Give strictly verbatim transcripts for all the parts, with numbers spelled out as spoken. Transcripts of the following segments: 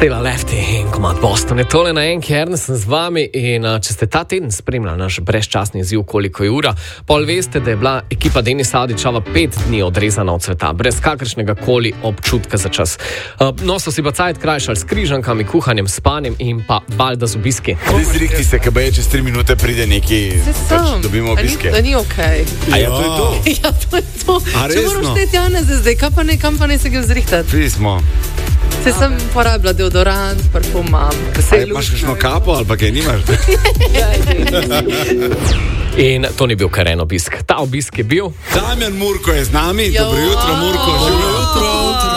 Stella Lefty in komad Boston je tole na enki, Ernest sem z vami in uh, če ste ta teden spremljali naš brezčasni izziv koliko je ura, pol veste, da je bila ekipa Denisa Avdićeva pet dni odrezana od sveta, brez kakršnega koli občutka za čas. Uh, no, so si pa cajt krajšali s križankami, kuhanjem, spanjem in pa valjda z obiski. Zdaj zrihti se, kaj je čez tri minute pride neki, pač dobimo obiske. Da ni okej. A ja, to je to? Ja, to je to. A Če resno? moram šteti Janeze zdaj, kam pa ne, kam pa ne se ga vzrihtati. Vsi smo. Se sem porabila deodorant, parfum imam. A imaš kakšno kapo ali pa kaj nimaš? In to ni bil kar en obisk. Ta obisk je bil... Damjan Murko je z nami. Jo. Dobro jutro, Murko. Dobro jutro.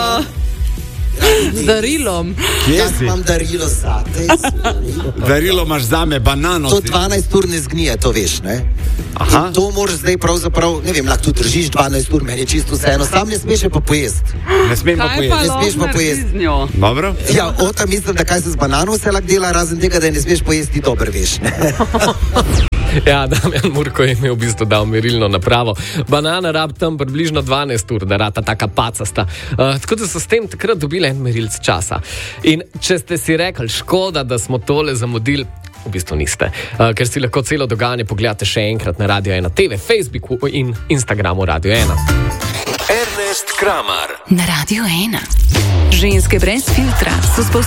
Z darilom. Kje Jaz si? imam darilo zate. Darilo imaš zame, banano. To si. dvanajst ur ne zgnije, to veš, ne? Aha. In to moraš zdaj pravzaprav, ne vem, lahko tu držiš dvanajst ur, meni je čisto vseeno, sam ne smeš je pa pojesti. Ne smem pa Ne pojesti. smeš pa pojesti. Dobro? Ja, ota mislim, da kaj se z banano vse lahko dela, razen tega, da je ne smeš pojesti, ti dober veš, ne? Ja, Damjan Murko je imel v bistvu dal merilno napravo. Banana rab tam približno dvanajst ur, da rata taka pacasta. Uh, tako da so s tem takrat dobili en merilc časa. In če ste si rekli, škoda, da smo tole zamudili, v bistvu niste. Uh, ker si lahko celo dogajanje pogledate še enkrat na Radio ena T V, Facebooku in Instagramu Radio ena. Ernest Kramar Na Radio ena. Ženske brez filtra so sposobne